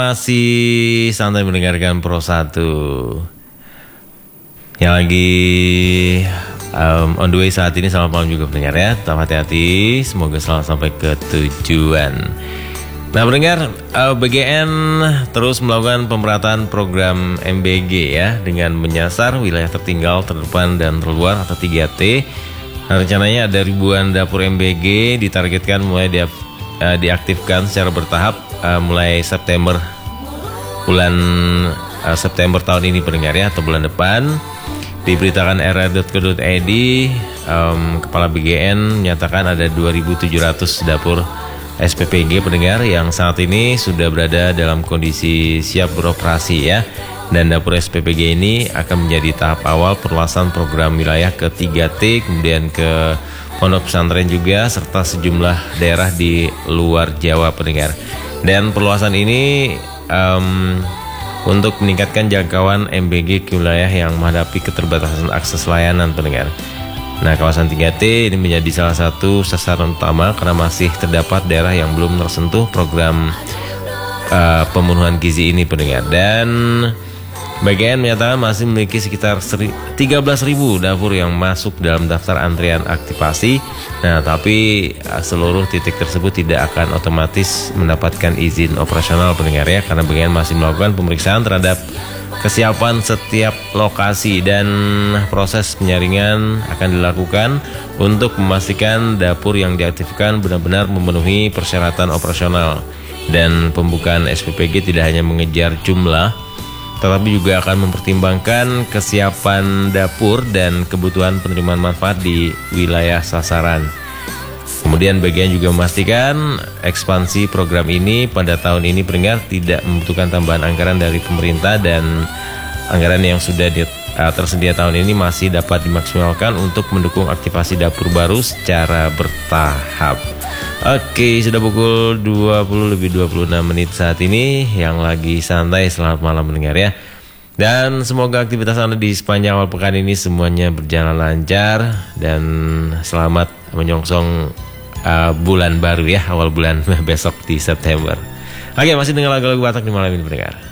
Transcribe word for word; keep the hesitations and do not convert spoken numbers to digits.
Masih santai mendengarkan Pro satu yang lagi um, on the way saat ini. Selamat malam juga pendengar ya. Tetap hati-hati, semoga selamat sampai ke tujuan. Nah pendengar, uh, B G N terus melakukan pemerataan program M B G ya, dengan menyasar wilayah tertinggal, terdepan, dan terluar atau tiga T. Nah, rencananya ada ribuan dapur M B G ditargetkan mulai di, uh, diaktifkan secara bertahap uh, mulai September bulan uh, September tahun ini pendengar ya, atau bulan depan. Diberitakan r r dot co dot i d, um, Kepala B G N menyatakan ada dua ribu tujuh ratus dapur S P P G pendengar yang saat ini sudah berada dalam kondisi siap beroperasi ya. Dan dapur S P P G ini akan menjadi tahap awal perluasan program wilayah ke tiga T, kemudian ke pondok pesantren juga, serta sejumlah daerah di luar Jawa pendengar. Dan perluasan ini um, untuk meningkatkan jangkauan M B G ke wilayah yang menghadapi keterbatasan akses layanan pendengar. Nah, kawasan tiga T ini menjadi salah satu sasaran utama karena masih terdapat daerah yang belum tersentuh program uh, pemenuhan gizi ini pendengar. Dan B G N menyatakan masih memiliki sekitar tiga belas ribu dapur yang masuk dalam daftar antrian aktivasi. Nah, tapi seluruh titik tersebut tidak akan otomatis mendapatkan izin operasional pendengar ya, karena B G N masih melakukan pemeriksaan terhadap kesiapan setiap lokasi, dan proses penyaringan akan dilakukan untuk memastikan dapur yang diaktifkan benar-benar memenuhi persyaratan operasional. Dan pembukaan S P P G tidak hanya mengejar jumlah, tetapi juga akan mempertimbangkan kesiapan dapur dan kebutuhan penerimaan manfaat di wilayah sasaran. Kemudian B G N juga memastikan ekspansi program ini pada tahun ini pendengar tidak membutuhkan tambahan anggaran dari pemerintah, dan anggaran yang sudah di, uh, tersedia tahun ini masih dapat dimaksimalkan untuk mendukung aktivasi dapur baru secara bertahap. Oke, sudah pukul dua puluh lebih dua puluh enam menit saat ini. Yang lagi santai, selamat malam mendengar ya. Dan semoga aktivitas Anda di sepanjang awal pekan ini semuanya berjalan lancar, dan selamat menyongsong uh, bulan baru ya, awal bulan besok di September. Oke, masih dengan lagu-lagu Batak di malam ini pendengar.